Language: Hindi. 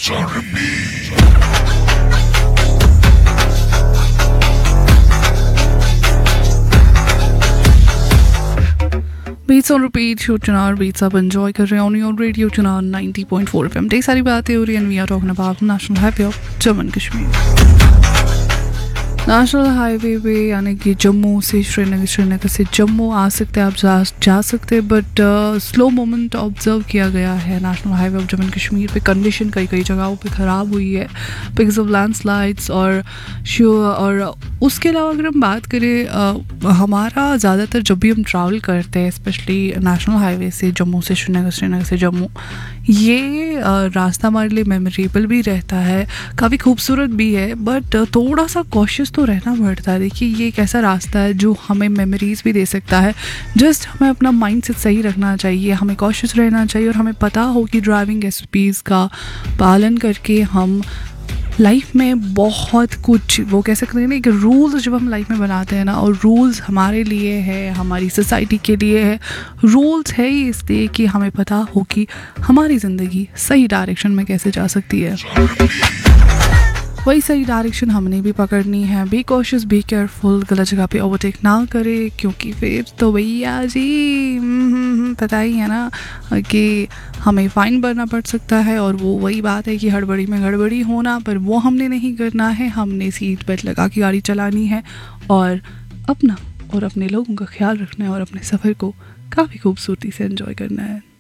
बीट्स ऑन रिपीट शो चुनाव बीट्स आप एंजॉय कर रहे हैं ऑन योर रेडियो चुनाव 90.4 FM। ढेर सारी बातें हो रही हैं and we are talking about national highway of Jammu and Kashmir. National highway पे यानी कि जम्मू से श्रीनगर, श्रीनगर से जम्मू आ सकते हैं, आप जा सकते हैं, बट स्लो मोमेंट ऑब्जर्व किया गया है national highway of Jammu and Kashmir पे। कंडीशन कई जगहों पे ख़राब हुई है बिकॉज ऑफ लैंडस्लाइड्स और उसके अलावा अगर हम बात करें हमारा ज़्यादातर जब भी हम ट्रैवल करते हैं स्पेशली नेशनल हाईवे से जम्मू से श्रीनगर, श्रीनगर से जम्मू, ये रास्ता हमारे लिए मेमोरेबल भी रहता है, काफ़ी खूबसूरत भी है, बट थोड़ा सा कॉशियस तो रहना पड़ता है। देखिए ये एक ऐसा रास्ता है जो हमें मेमोरीज भी दे सकता है। जस्ट हमें अपना माइंडसेट सही रखना चाहिए, हमें कॉशियस रहना चाहिए और हमें पता हो कि ड्राइविंग एसओपीज़ का पालन करके हम लाइफ में बहुत कुछ, वो कह सकते हैं ना कि रूल्स जब हम लाइफ में बनाते हैं ना, और रूल्स हमारे लिए है, हमारी सोसाइटी के लिए है, रूल्स है ही इसलिए कि हमें पता हो कि हमारी ज़िंदगी सही डायरेक्शन में कैसे जा सकती है। वही सही डायरेक्शन हमने भी पकड़नी है। बी कॉशियस, बी केयरफुल, गलत जगह पे ओवरटेक ना करे, क्योंकि फिर तो भैया जी पता ही है ना कि हमें फ़ाइन भरना पड़ सकता है। और वो वही बात है कि हड़बड़ी में गड़बड़ी होना, पर वो हमने नहीं करना है। हमने सीट बेल्ट लगा के गाड़ी चलानी है और अपना और अपने लोगों का ख्याल रखना है और अपने सफ़र को काफ़ी खूबसूरती से एंजॉय करना है।